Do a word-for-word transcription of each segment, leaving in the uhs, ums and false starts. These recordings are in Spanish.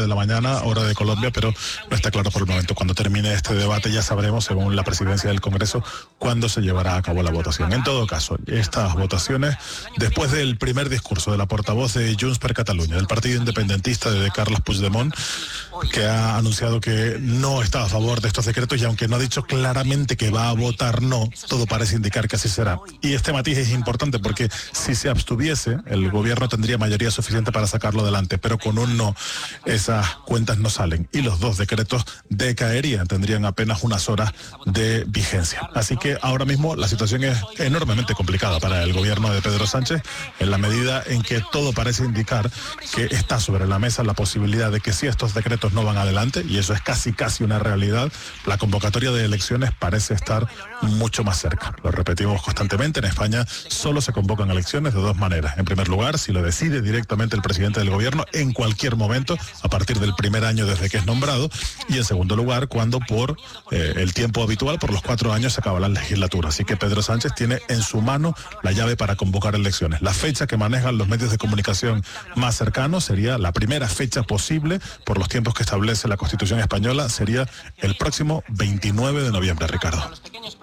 de la mañana, hora de Colombia, pero no está claro por el momento. Cuando termine este debate ya sabremos, según la presidencia del Congreso, cuándo se llevará a cabo la votación. En todo caso, estas votaciones, después del primer discurso de la portavoz de Junts per Catalunya, del partido independentista de Carles Puigdemont, que ha anunciado que no está a favor de estos decretos y aunque no ha dicho claramente que va a votar no, todo parece indicar que así será. Y este matiz es importante porque si se abstuviese, el gobierno tendría mayoría suficiente para sacarlo adelante, pero con un no, esas cuentas no salen y los dos decretos decaerían, tendrían apenas unas horas de vigencia. Así que ahora mismo la situación es enormemente complicada para el gobierno de Pedro Sánchez, en la medida en que todo parece indicar que está sobre la mesa la posibilidad de que si estos decretos no van adelante, y eso es casi casi una realidad, la convocatoria de elecciones parece estar mucho más cerca. Lo repetimos constantemente, en España solo se convocan elecciones de dos maneras. En primer lugar, si lo decide directamente el presidente del gobierno en cualquier momento, a partir del primer año desde que es nombrado, y en segundo lugar, cuando por eh, el tiempo habitual, por los cuatro años, se acaba la legislatura. Así que Pedro Sánchez tiene en su mano la llave para convocar elecciones. La fecha que manejan los medios de comunicación más cercanos sería la primera fecha posible, por los tiempos que establece la Constitución española, sería el próximo veintinueve de noviembre, Ricardo.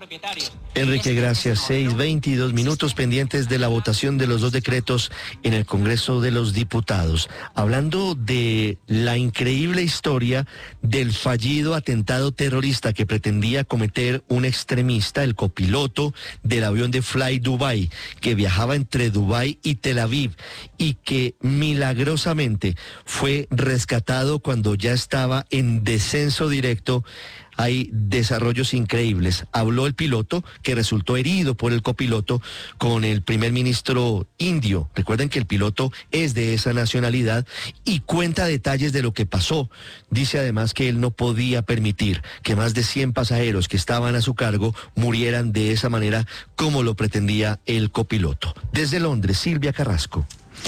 Enrique, gracias. seis veintidós minutos pendientes de la votación de los dos decretos en el Congreso de los Diputados. Hablando de la increíble historia del fallido atentado terrorista que pretendía cometer un extremista, el copiloto del avión de Fly Dubai, que viajaba entre Dubái y Tel Aviv y que milagrosamente fue rescatado cuando ya estaba en descenso directo. Hay desarrollos increíbles. Habló el piloto, que resultó herido por el copiloto, con el primer ministro indio. Recuerden que el piloto es de esa nacionalidad y cuenta detalles de lo que pasó. Dice además que él no podía permitir que más de cien pasajeros que estaban a su cargo murieran de esa manera como lo pretendía el copiloto. Desde Londres, Silvia Carrasco.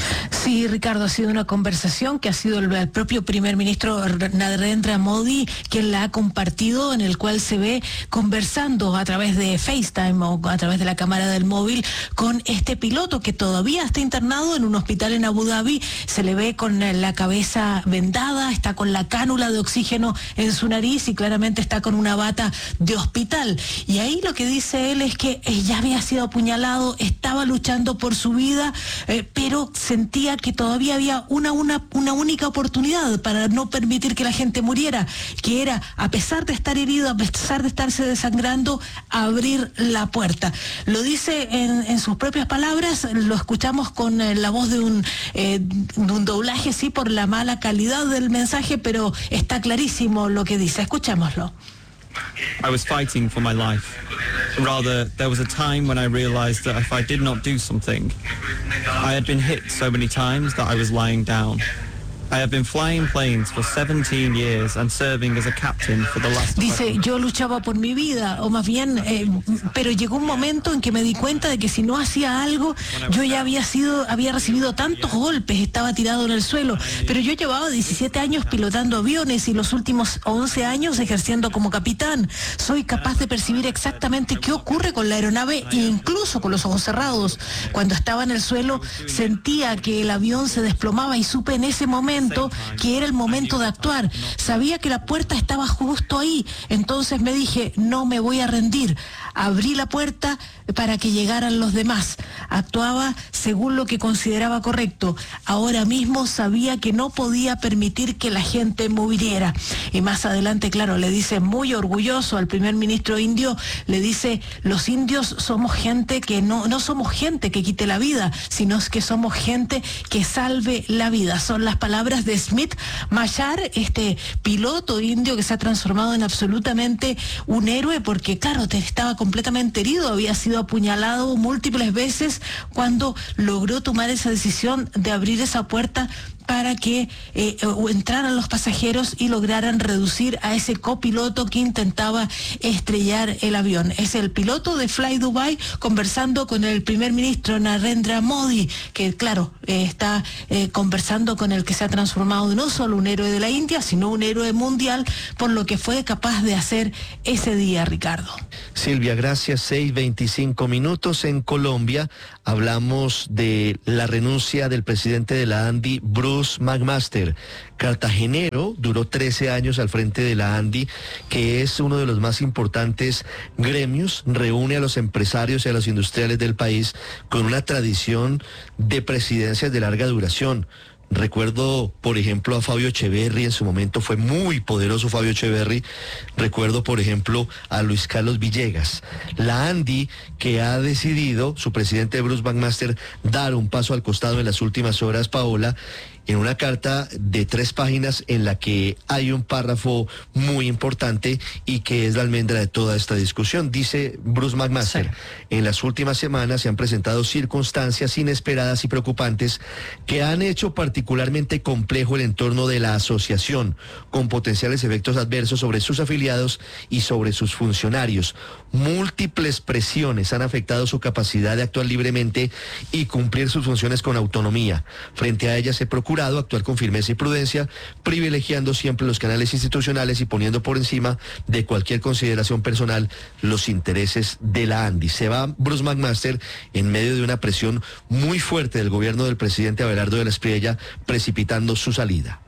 Sí, Ricardo, ha sido una conversación que ha sido el, el propio primer ministro Narendra Modi quien la ha compartido, en el cual se ve conversando a través de FaceTime o a través de la cámara del móvil con este piloto que todavía está internado en un hospital en Abu Dhabi. Se le ve con la cabeza vendada, está con la cánula de oxígeno en su nariz y claramente está con una bata de hospital. Y ahí lo que dice él es que ya había sido apuñalado, estaba luchando por su vida, eh, pero sentía que todavía había una, una, una única oportunidad para no permitir que la gente muriera, que era, a pesar de estar herido, a pesar de estarse desangrando, abrir la puerta. Lo dice en, en sus propias palabras, lo escuchamos con eh, la voz de un, eh, de un doblaje, sí, por la mala calidad del mensaje, pero está clarísimo lo que dice. Escuchémoslo. I was fighting for my life. Rather, there was a time when I realized that if I did not do something, I had been hit so many times that I was lying down. I have been flying planes for seventeen years and serving as a captain for the last... Dice, yo luchaba por mi vida, o más bien, eh, pero llegó un momento en que me di cuenta de que si no hacía algo, yo ya había sido, había recibido tantos golpes, estaba tirado en el suelo, pero yo llevaba diecisiete años pilotando aviones y los últimos once años ejerciendo como capitán. Soy capaz de percibir exactamente qué ocurre con la aeronave, incluso con los ojos cerrados. Cuando estaba en el suelo, sentía que el avión se desplomaba y supe en ese momento que era el momento de actuar. Sabía que la puerta estaba justo ahí, entonces me dije, no me voy a rendir. Abrí la puerta para que llegaran los demás. Actuaba según lo que consideraba correcto. Ahora mismo sabía que no podía permitir que la gente muriera. Y más adelante, claro, le dice muy orgulloso al primer ministro indio, le dice, los indios somos gente que no, no somos gente que quite la vida, sino que somos gente que salve la vida. Son las palabras de Smith Machar, este piloto indio que se ha transformado en absolutamente un héroe, porque claro, te estaba completamente herido, había sido apuñalado múltiples veces cuando logró tomar esa decisión de abrir esa puerta para que eh, entraran los pasajeros y lograran reducir a ese copiloto que intentaba estrellar el avión. Es el piloto de Fly Dubai conversando con el primer ministro Narendra Modi, que claro, eh, está eh, conversando con el que se ha transformado no solo un héroe de la India, sino un héroe mundial por lo que fue capaz de hacer ese día, Ricardo. Silvia, gracias. seis veinticinco minutos en Colombia. hablamos de la renuncia del presidente de la ANDI, Bruce McMaster. Cartagenero, duró trece años al frente de la ANDI, que es uno de los más importantes gremios, reúne a los empresarios y a los industriales del país con una tradición de presidencias de larga duración. Recuerdo, por ejemplo, a Fabio Echeverry, en su momento fue muy poderoso Fabio Echeverry. Recuerdo, por ejemplo, a Luis Carlos Villegas. La ANDI, que ha decidido, su presidente Bruce McMaster, dar un paso al costado en las últimas horas, Paola, en una carta de tres páginas en la que hay un párrafo muy importante y que es la almendra de toda esta discusión. Dice Bruce McMaster, sí. En las últimas semanas se han presentado circunstancias inesperadas y preocupantes que han hecho particularmente complejo el entorno de la asociación, con potenciales efectos adversos sobre sus afiliados y sobre sus funcionarios. Múltiples presiones han afectado su capacidad de actuar libremente y cumplir sus funciones con autonomía. Frente a ellas he procurado actuar con firmeza y prudencia, privilegiando siempre los canales institucionales y poniendo por encima de cualquier consideración personal los intereses de la ANDI. Se va Bruce McMaster en medio de una presión muy fuerte del gobierno del presidente Abelardo de la Espriella, precipitando su salida.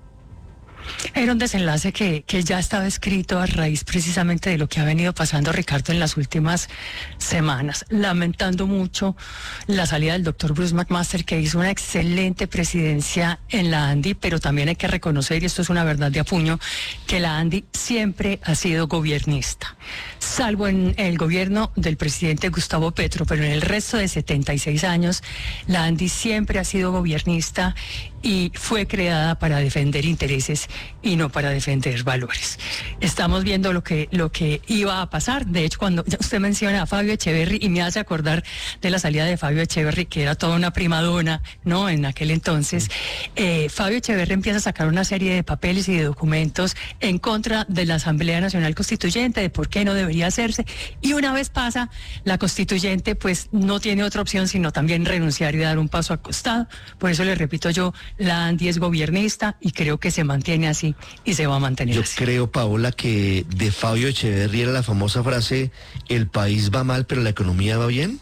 Era un desenlace que, que ya estaba escrito a raíz precisamente de lo que ha venido pasando Ricardo en las últimas semanas, lamentando mucho la salida del doctor Bruce McMaster, que hizo una excelente presidencia en la ANDI, pero también hay que reconocer, y esto es una verdad de a puño, que la ANDI siempre ha sido gobiernista, salvo en el gobierno del presidente Gustavo Petro, pero en el resto de setenta y seis años, la ANDI siempre ha sido gobiernista y fue creada para defender intereses y no para defender valores. Estamos viendo lo que, lo que iba a pasar. De hecho, cuando usted menciona a Fabio Echeverry, y me hace acordar de la salida de Fabio Echeverry, que era toda una primadona, ¿no?, en aquel entonces, eh, Fabio Echeverry empieza a sacar una serie de papeles y de documentos en contra de la Asamblea Nacional Constituyente, de por qué no debería hacerse, y una vez pasa la Constituyente, pues no tiene otra opción sino también renunciar y dar un paso al costado. Por eso le repito yo, la ANDI es gobiernista y creo que se mantiene así y se va a mantener Yo así. Yo creo, Paola, que de Fabio Echeverry era la famosa frase, el país va mal pero la economía va bien.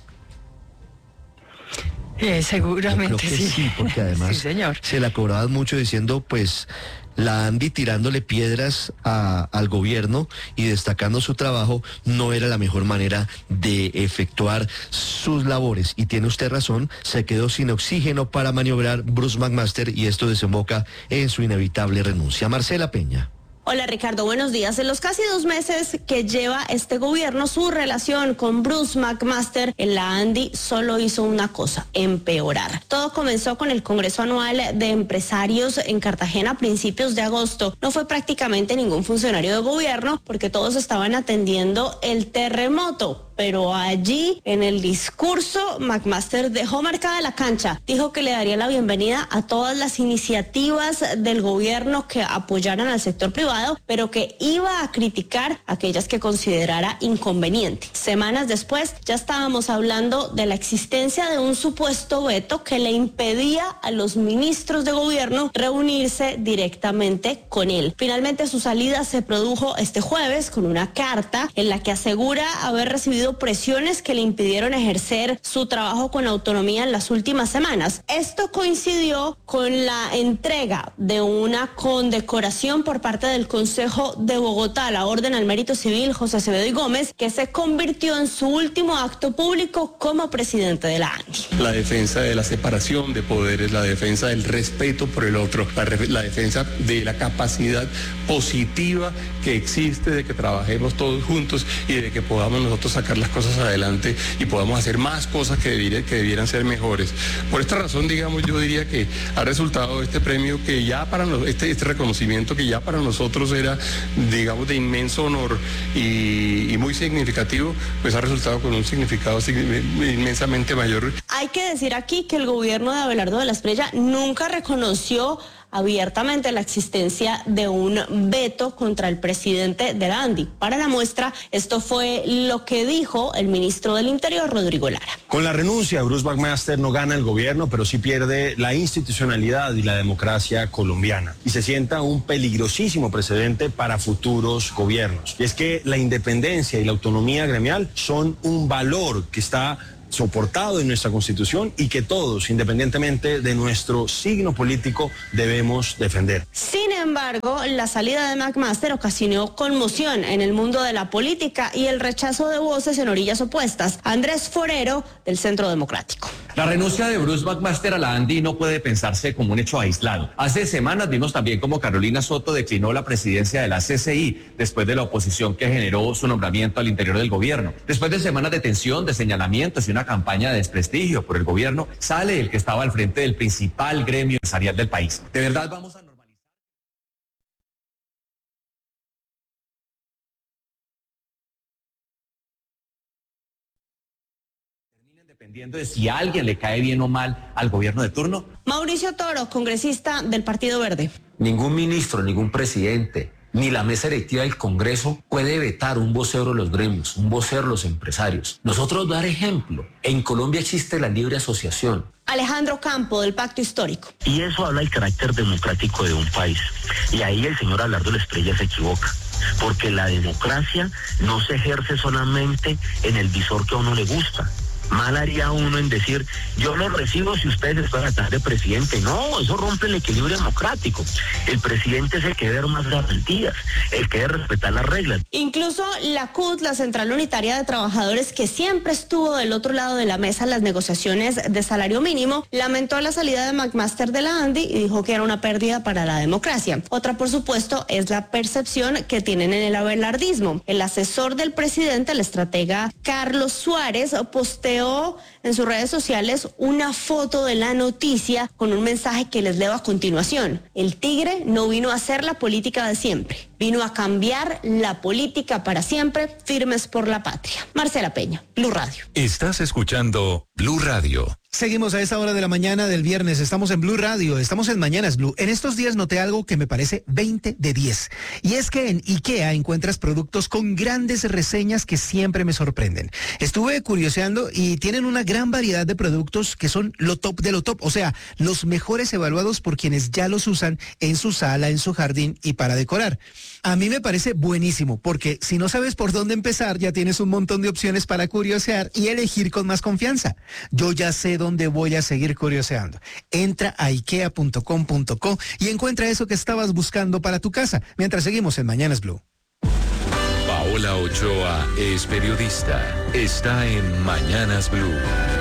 Eh, seguramente Yo creo que sí. sí, porque además sí, señor. se la cobraban mucho diciendo, pues, la ANDI tirándole piedras a, al gobierno y destacando su trabajo no era la mejor manera de efectuar sus labores. Y tiene usted razón, se quedó sin oxígeno para maniobrar Bruce McMaster y esto desemboca en su inevitable renuncia. Marcela Peña. Hola Ricardo, buenos días. En los casi dos meses que lleva este gobierno, su relación con Bruce McMaster en la ANDI solo hizo una cosa, empeorar. Todo comenzó con el Congreso Anual de Empresarios en Cartagena a principios de agosto. No fue prácticamente ningún funcionario de gobierno porque todos estaban atendiendo el terremoto. Pero allí, en el discurso, McMaster dejó marcada la cancha. Dijo que le daría la bienvenida a todas las iniciativas del gobierno que apoyaran al sector privado, pero que iba a criticar aquellas que considerara inconvenientes. Semanas después, ya estábamos hablando de la existencia de un supuesto veto que le impedía a los ministros de gobierno reunirse directamente con él. Finalmente, su salida se produjo este jueves con una carta en la que asegura haber recibido presiones que le impidieron ejercer su trabajo con autonomía en las últimas semanas. Esto coincidió con la entrega de una condecoración por parte del Consejo de Bogotá, la Orden al Mérito Civil José Acevedo y Gómez, que se convirtió en su último acto público como presidente de la ANDI. La defensa de la separación de poderes, la defensa del respeto por el otro, la, la defensa de la capacidad positiva que existe de que trabajemos todos juntos y de que podamos nosotros sacar las cosas adelante y podamos hacer más cosas que, debiera, que debieran ser mejores. Por esta razón, digamos, yo diría que ha resultado este premio que ya para nosotros, este, este reconocimiento que ya para nosotros era, digamos, de inmenso honor y, y muy significativo, pues ha resultado con un significado inmensamente mayor. Hay que decir aquí que el gobierno de Abelardo de la Espriella nunca reconoció abiertamente la existencia de un veto contra el presidente de la ANDI. Para la muestra, esto fue lo que dijo el ministro del Interior, Rodrigo Lara. Con la renuncia, Bruce McMaster no gana el gobierno, pero sí pierde la institucionalidad y la democracia colombiana. Y se sienta un peligrosísimo precedente para futuros gobiernos. Y es que la independencia y la autonomía gremial son un valor que está soportado en nuestra Constitución y que todos, independientemente de nuestro signo político, debemos defender. Sin embargo, la salida de McMaster ocasionó conmoción en el mundo de la política y el rechazo de voces en orillas opuestas. Andrés Forero, del Centro Democrático. La renuncia de Bruce McMaster a la ANDI no puede pensarse como un hecho aislado. Hace semanas vimos también cómo Carolina Soto declinó la presidencia de la C C I después de la oposición que generó su nombramiento al interior del gobierno. Después de semanas de tensión, de señalamientos y una campaña de desprestigio por el gobierno, sale el que estaba al frente del principal gremio empresarial del país. De verdad vamos a... dependiendo de si a alguien le cae bien o mal al gobierno de turno. Mauricio Toro, congresista del Partido Verde. Ningún ministro, ningún presidente, ni la mesa directiva del Congreso puede vetar un vocero de los gremios, un vocero de los empresarios. Nosotros dar ejemplo. En Colombia existe la libre asociación. Alejandro Campo, del Pacto Histórico. Y eso habla del carácter democrático de un país. Y ahí el señor Abelardo Estrella se equivoca. Porque la democracia no se ejerce solamente en el visor que a uno le gusta. Mal haría uno en decir, yo lo recibo si ustedes están a tratar de presidente. No, eso rompe el equilibrio democrático. El presidente es el que debe dar más garantías, el que debe respetar las reglas. Incluso la C U T, la Central Unitaria de Trabajadores, que siempre estuvo del otro lado de la mesa en las negociaciones de salario mínimo, lamentó la salida de McMaster de la ANDI y dijo que era una pérdida para la democracia. Otra, por supuesto, es la percepción que tienen en el abelardismo. El asesor del presidente, el estratega Carlos Suárez, posteó en sus redes sociales una foto de la noticia con un mensaje que les leo a continuación. El tigre no vino a hacer la política de siempre, vino a cambiar la política para siempre, firmes por la patria. Marcela Peña, Blue Radio. Estás escuchando Blue Radio. Seguimos a esta hora de la mañana del viernes, estamos en Blue Radio, estamos en Mañanas Blue. En estos días noté algo que me parece veinte de diez, y es que en IKEA encuentras productos con grandes reseñas que siempre me sorprenden. Estuve curioseando y tienen una gran variedad de productos que son lo top de lo top, o sea, los mejores evaluados por quienes ya los usan en su sala, en su jardín y para decorar. A mí me parece buenísimo, porque si no sabes por dónde empezar, ya tienes un montón de opciones para curiosear y elegir con más confianza. Yo ya sé dónde voy a seguir curioseando. Entra a ikea punto com punto co y encuentra eso que estabas buscando para tu casa, mientras seguimos en Mañanas Blue. Paola Ochoa es periodista. Está en Mañanas Blue.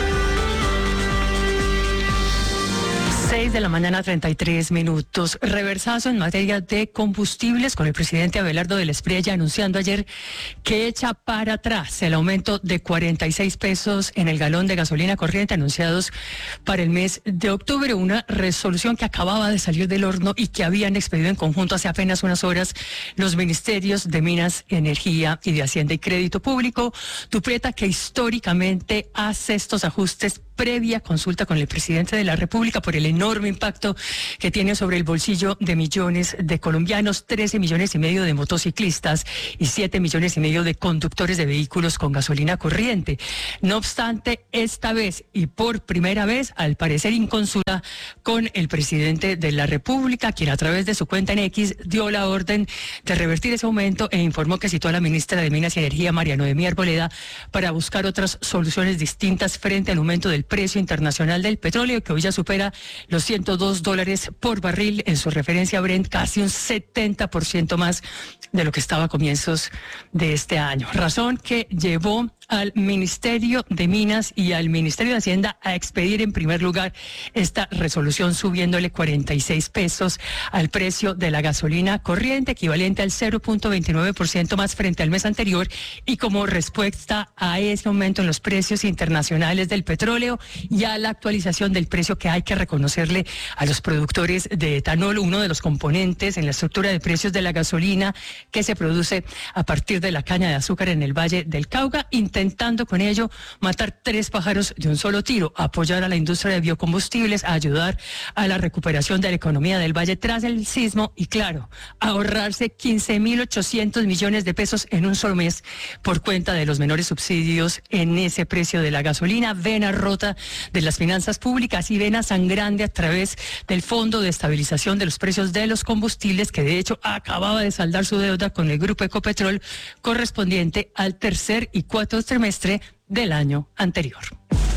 seis de la mañana, treinta y tres minutos. Reversazo en materia de combustibles con el presidente Abelardo del Espriella anunciando ayer que echa para atrás el aumento de cuarenta y seis pesos en el galón de gasolina corriente anunciados para el mes de octubre. Una resolución que acababa de salir del horno y que habían expedido en conjunto hace apenas unas horas los ministerios de Minas, Energía y de Hacienda y Crédito Público. Tuprieta, que históricamente hace estos ajustes previa consulta con el presidente de la República por el enorme impacto que tiene sobre el bolsillo de millones de colombianos, trece millones y medio de motociclistas y siete millones y medio de conductores de vehículos con gasolina corriente. No obstante, esta vez y por primera vez, al parecer inconsulta con el presidente de la República, quien a través de su cuenta en X dio la orden de revertir ese aumento e informó que citó a la ministra de Minas y Energía, María Noemí Arboleda, para buscar otras soluciones distintas frente al aumento del precio internacional del petróleo, que hoy ya supera los ciento dos dólares por barril en su referencia a Brent, casi un setenta por ciento más de lo que estaba a comienzos de este año. Razón que llevó al Ministerio de Minas y al Ministerio de Hacienda a expedir en primer lugar esta resolución, subiéndole cuarenta y seis pesos al precio de la gasolina corriente, equivalente al cero punto veintinueve por ciento más frente al mes anterior, y como respuesta a ese aumento en los precios internacionales del petróleo y a la actualización del precio que hay que reconocerle a los productores de etanol, uno de los componentes en la estructura de precios de la gasolina que se produce a partir de la caña de azúcar en el Valle del Cauca, intentando con ello matar tres pájaros de un solo tiro: apoyar a la industria de biocombustibles, a ayudar a la recuperación de la economía del Valle tras el sismo y, claro, ahorrarse quince mil ochocientos millones de pesos en un solo mes por cuenta de los menores subsidios en ese precio de la gasolina. Vena rota de las finanzas públicas y vena sangrante a través del Fondo de Estabilización de los Precios de los Combustibles, que de hecho acababa de saldar su deuda con el Grupo Ecopetrol correspondiente al tercer y cuarto trimestre del año anterior.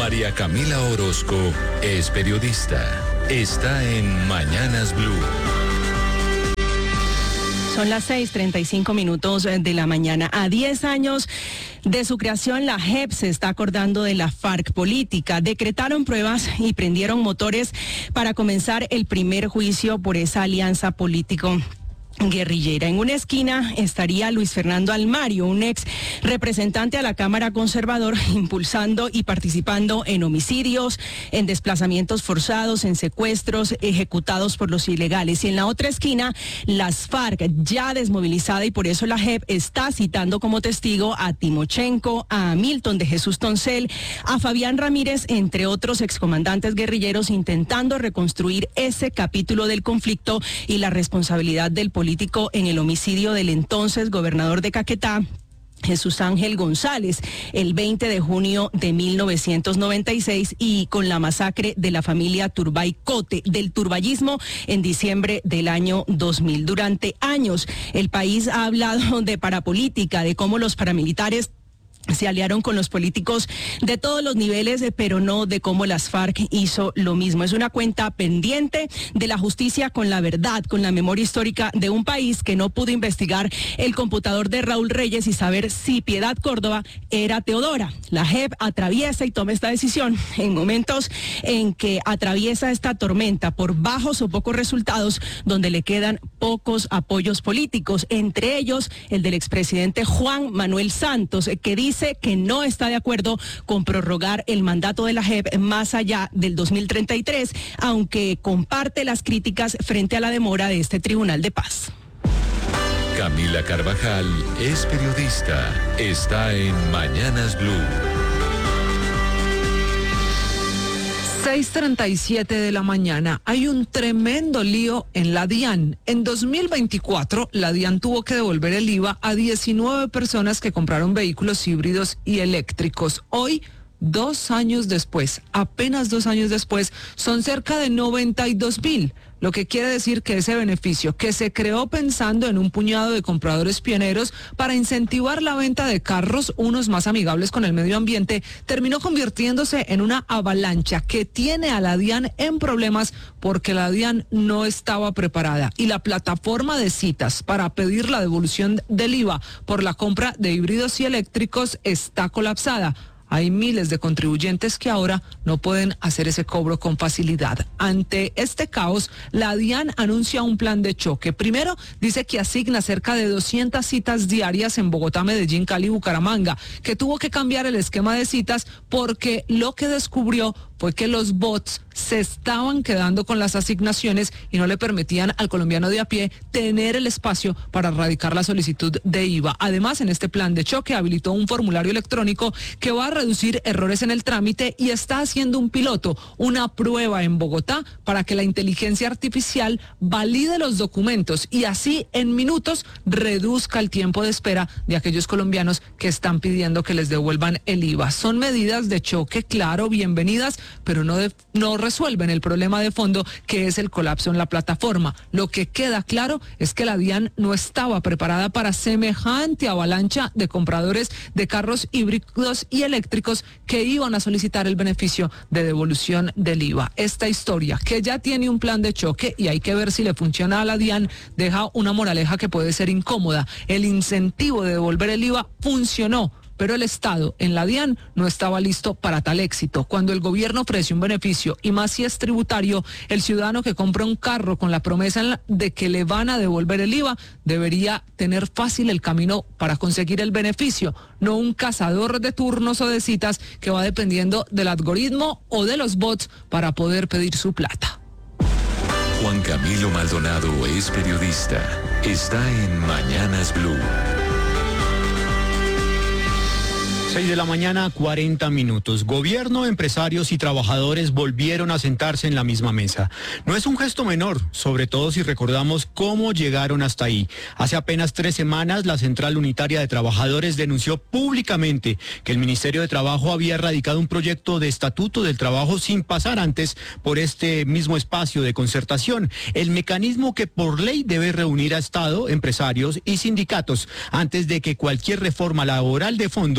María Camila Orozco es periodista. Está en Mañanas Blue. Son las seis treinta y cinco minutos de la mañana. A diez años de su creación, la J E P se está acordando de la FARC política. Decretaron pruebas y prendieron motores para comenzar el primer juicio por esa alianza político guerrillera. En una esquina estaría Luis Fernando Almario, un ex representante a la Cámara Conservador, impulsando y participando en homicidios, en desplazamientos forzados, en secuestros ejecutados por los ilegales. Y en la otra esquina, las FARC, ya desmovilizada, y por eso la J E P está citando como testigo a Timochenko, a Milton de Jesús Toncel, a Fabián Ramírez, entre otros excomandantes guerrilleros, intentando reconstruir ese capítulo del conflicto y la responsabilidad del político en el homicidio del entonces gobernador de Caquetá, Jesús Ángel González, el veinte de junio de mil novecientos noventa y seis, y con la masacre de la familia Turbay Cote, del turbayismo, en diciembre del año dos mil. Durante años, el país ha hablado de parapolítica, de cómo los paramilitares se aliaron con los políticos de todos los niveles, pero no de cómo las FARC hizo lo mismo. Es una cuenta pendiente de la justicia con la verdad, con la memoria histórica de un país que no pudo investigar el computador de Raúl Reyes y saber si Piedad Córdoba era Teodora. La J E P atraviesa y toma esta decisión en momentos en que atraviesa esta tormenta por bajos o pocos resultados, donde le quedan pocos apoyos políticos, entre ellos el del expresidente Juan Manuel Santos, que dice que no está de acuerdo con prorrogar el mandato de la J E P más allá del dos mil treinta y tres, aunque comparte las críticas frente a la demora de este Tribunal de Paz. Camila Carvajal es periodista. Está en Mañanas Blue. seis treinta y siete de la mañana. Hay un tremendo lío en la DIAN. En dos mil veinticuatro, la DIAN tuvo que devolver el I V A a diecinueve personas que compraron vehículos híbridos y eléctricos. Hoy, dos años después, apenas dos años después, son cerca de noventa y dos mil. Lo que quiere decir que ese beneficio, que se creó pensando en un puñado de compradores pioneros para incentivar la venta de carros, unos más amigables con el medio ambiente, terminó convirtiéndose en una avalancha que tiene a la DIAN en problemas porque la DIAN no estaba preparada. Y la plataforma de citas para pedir la devolución del I V A por la compra de híbridos y eléctricos está colapsada. Hay miles de contribuyentes que ahora no pueden hacer ese cobro con facilidad. Ante este caos, la DIAN anuncia un plan de choque. Primero, dice que asigna cerca de doscientas citas diarias en Bogotá, Medellín, Cali y Bucaramanga, que tuvo que cambiar el esquema de citas porque lo que descubrió fue que los bots se estaban quedando con las asignaciones y no le permitían al colombiano de a pie tener el espacio para radicar la solicitud de I V A. Además, en este plan de choque habilitó un formulario electrónico que va a reducir errores en el trámite y está haciendo un piloto, una prueba en Bogotá para que la inteligencia artificial valide los documentos y así en minutos reduzca el tiempo de espera de aquellos colombianos que están pidiendo que les devuelvan el I V A. Son medidas de choque, claro, bienvenidas, pero no, de, no resuelven el problema de fondo, que es el colapso en la plataforma. Lo que queda claro es que la DIAN no estaba preparada para semejante avalancha de compradores de carros híbridos y eléctricos que iban a solicitar el beneficio de devolución del I V A. Esta historia, que ya tiene un plan de choque y hay que ver si le funciona a la DIAN, deja una moraleja que puede ser incómoda. El incentivo de devolver el I V A funcionó, pero el Estado en la DIAN no estaba listo para tal éxito. Cuando el gobierno ofrece un beneficio, y más si es tributario, el ciudadano que compra un carro con la promesa de que le van a devolver el I V A debería tener fácil el camino para conseguir el beneficio, no un cazador de turnos o de citas que va dependiendo del algoritmo o de los bots para poder pedir su plata. Juan Camilo Maldonado es periodista. Está en Mañanas Blue. seis de la mañana, cuarenta minutos. Gobierno, empresarios y trabajadores volvieron a sentarse en la misma mesa. No es un gesto menor, sobre todo si recordamos cómo llegaron hasta ahí. Hace apenas tres semanas, la Central Unitaria de Trabajadores denunció públicamente que el Ministerio de Trabajo había radicado un proyecto de estatuto del trabajo sin pasar antes por este mismo espacio de concertación, el mecanismo que por ley debe reunir a Estado, empresarios y sindicatos antes de que cualquier reforma laboral de fondo llegue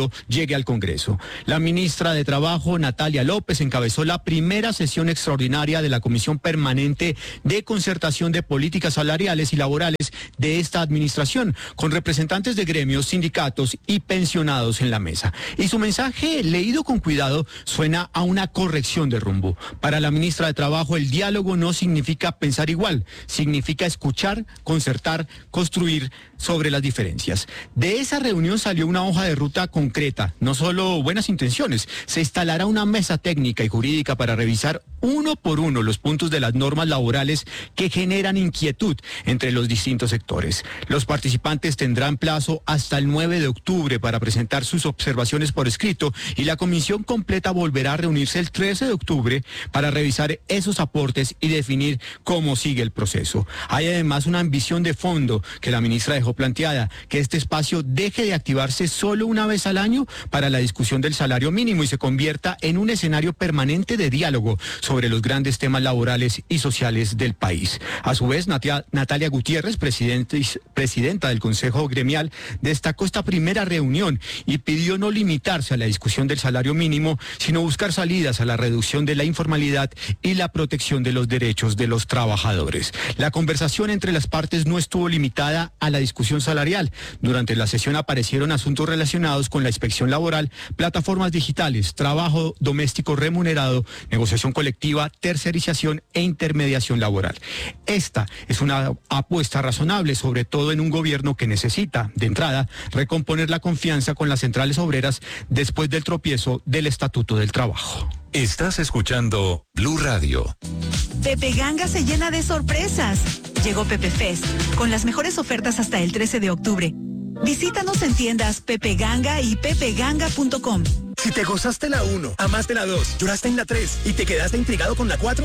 llegue al Congreso. La ministra de Trabajo, Natalia López, encabezó la primera sesión extraordinaria de la Comisión Permanente de Concertación de Políticas Salariales y Laborales de esta administración, con representantes de gremios, sindicatos y pensionados en la mesa. Y su mensaje, leído con cuidado, suena a una corrección de rumbo. Para la ministra de Trabajo, el diálogo no significa pensar igual, significa escuchar, concertar, construir sobre las diferencias. De esa reunión salió una hoja de ruta concreta, no solo buenas intenciones. Se instalará una mesa técnica y jurídica para revisar uno por uno los puntos de las normas laborales que generan inquietud entre los distintos sectores. Los participantes tendrán plazo hasta el nueve de octubre para presentar sus observaciones por escrito y la comisión completa volverá a reunirse el trece de octubre para revisar esos aportes y definir cómo sigue el proceso. Hay además una ambición de fondo que la ministra dejó planteada, que este espacio deje de activarse solo una vez al año para la discusión del salario mínimo y se convierta en un escenario permanente de diálogo sobre los grandes temas laborales y sociales del país. A su vez, Natia, Natalia Gutiérrez, presidente, presidenta del Consejo Gremial, destacó esta primera reunión y pidió no limitarse a la discusión del salario mínimo, sino buscar salidas a la reducción de la informalidad y la protección de los derechos de los trabajadores. La conversación entre las partes no estuvo limitada a la discusión salarial. Durante la sesión aparecieron asuntos relacionados con la inspección laboral, plataformas digitales, trabajo doméstico remunerado, negociación colectiva, tercerización e intermediación laboral. Esta es una apuesta razonable, sobre todo en un gobierno que necesita, de entrada, recomponer la confianza con las centrales obreras después del tropiezo del Estatuto del Trabajo. Estás escuchando Blue Radio. Pepe Ganga se llena de sorpresas. Llegó Pepe Fest, con las mejores ofertas hasta el trece de octubre. Visítanos en tiendas Pepe Ganga y pepe ganga punto com. Si te gozaste la uno, amaste la dos, lloraste en la tres y te quedaste intrigado con la cuatro,